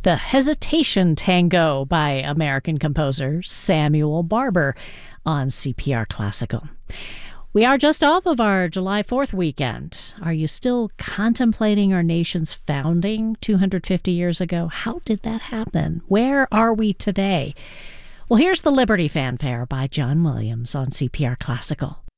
The Hesitation Tango by American composer Samuel Barber on CPR Classical. We are just off of our July 4th weekend. Are you still contemplating our nation's founding 250 years ago? How did that happen? Where are we today? Well, here's the Liberty Fanfare by John Williams on CPR Classical.